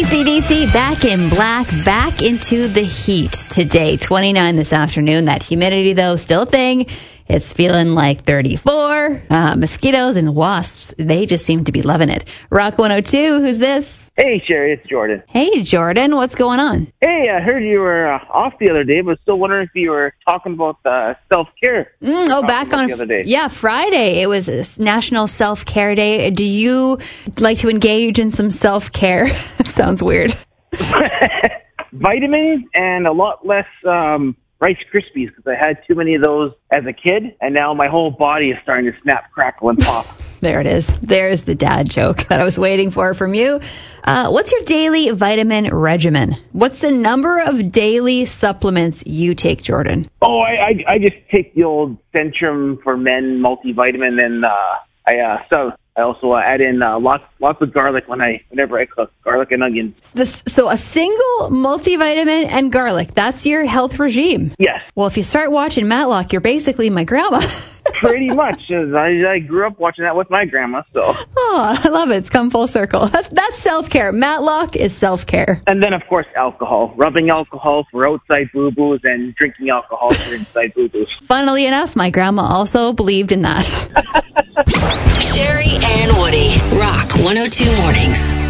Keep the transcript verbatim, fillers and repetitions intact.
C D C back in black, back into the heat today. twenty-nine this afternoon. That humidity, though, still a thing. It's feeling like thirty-four. Uh, mosquitoes and wasps, they just seem to be loving it. Rock one oh two, who's this? Hey, Sherry, it's Jordan. Hey, Jordan, what's going on? Hey, I heard you were uh, off the other day, but still wondering if you were talking about uh, self-care. Mm, oh, back on the other day. Yeah, Friday. It was a National Self-Care Day. Do you like to engage in some self-care? Sounds weird. Vitamins and a lot less um, Rice Krispies, because I had too many of those as a kid, and now my whole body is starting to snap, crackle, and pop. There it is. There's the dad joke that I was waiting for from you. Uh, what's your daily vitamin regimen? What's the number of daily supplements you take, Jordan? Oh, I, I, I just take the old Centrum for Men multivitamin, and uh, I uh, so I also uh, add in uh, lots lots of garlic when I whenever I cook, garlic and onions. This, so a single multivitamin and garlic, that's your health regime? Yes. Well, if you start watching Matlock, you're basically my grandma. Pretty much. I, I grew up watching that with my grandma, so. Oh, I love it. It's come full circle. That's, that's self-care. Matlock is self-care. And then, of course, alcohol. Rubbing alcohol for outside boo-boos and drinking alcohol for inside boo-boos. Funnily enough, my grandma also believed in that. Sherry and Woody, Rock one oh two Mornings.